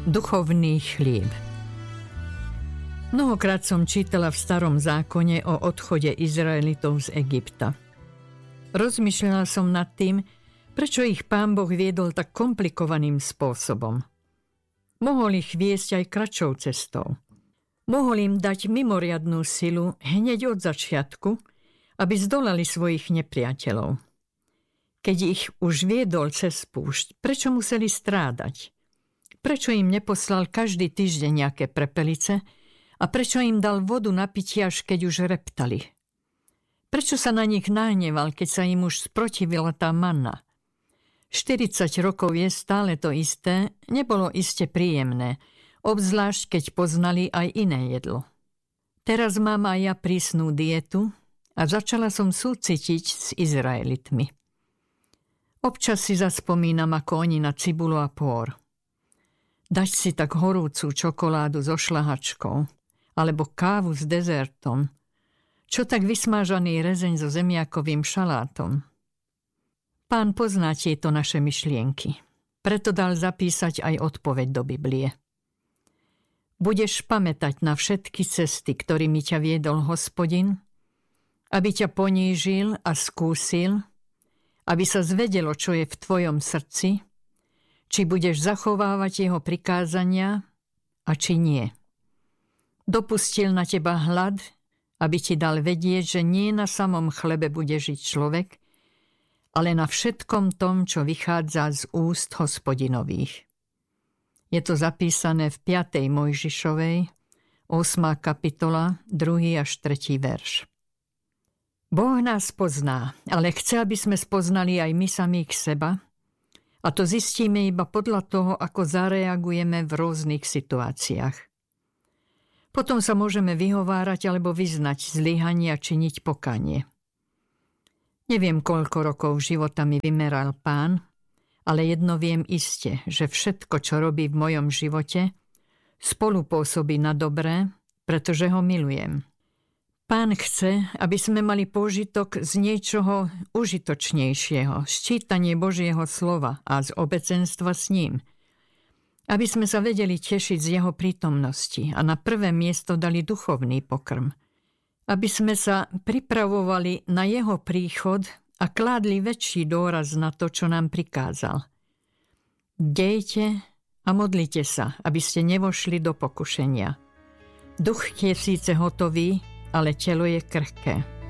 Duchovný chlieb. Mnohokrát som čítala v Starom zákone o odchode Izraelitov z Egypta. Rozmýšľala som nad tým, prečo ich Pán Boh viedol tak komplikovaným spôsobom. Mohol ich viesť aj kratšou cestou. Mohol im dať mimoriadnu silu hneď od začiatku, aby zdolali svojich nepriateľov. Keď ich už viedol cez púšť, prečo museli strádať? Prečo im neposlal každý týždeň nejaké prepelice a prečo im dal vodu na pitie, až keď už reptali? Prečo sa na nich nahneval, keď sa im už sprotivila tá manna? 40 rokov je stále to isté, nebolo iste príjemné, obzvlášť keď poznali aj iné jedlo. Teraz mám aj ja prísnu dietu a začala som súcitiť s Izraelitmi. Občas si zaspomínam ako oni na cibulu a pór. Dať si tak horúcu čokoládu so šľahačkou alebo kávu s dezertom, čo tak vysmážaný rezeň so zemiakovým šalátom. Pán pozná tieto naše myšlienky, preto dal zapísať aj odpoveď do Biblie. Budeš pamätať na všetky cesty, ktorými ťa viedol Hospodin, aby ťa ponížil a skúsil, aby sa zvedelo, čo je v tvojom srdci, či budeš zachovávať jeho prikázania a či nie. Dopustil na teba hlad, aby ti dal vedieť, že nie na samom chlebe bude žiť človek, ale na všetkom tom, čo vychádza z úst Hospodinových. Je to zapísané v 5. Mojžišovej, 8. kapitola, 2. až 3. verš. Boh nás pozná, ale chce, aby sme spoznali aj my samých seba, a to zistíme iba podľa toho, ako zareagujeme v rôznych situáciách. Potom sa môžeme vyhovárať alebo vyznať zlyhanie a činiť pokanie. Neviem, koľko rokov života mi vymeral Pán, ale jedno viem iste, že všetko, čo robí v mojom živote, spolupôsobí na dobré, pretože ho milujem. Pán chce, aby sme mali požitok z niečoho užitočnejšieho, z čítania Božieho slova a z obecenstva s ním. Aby sme sa vedeli tešiť z jeho prítomnosti a na prvé miesto dali duchovný pokrm. Aby sme sa pripravovali na jeho príchod a kládli väčší dôraz na to, čo nám prikázal. Dejte a modlite sa, aby ste nevošli do pokušenia. Duch je síce hotový, ale telo je krhké.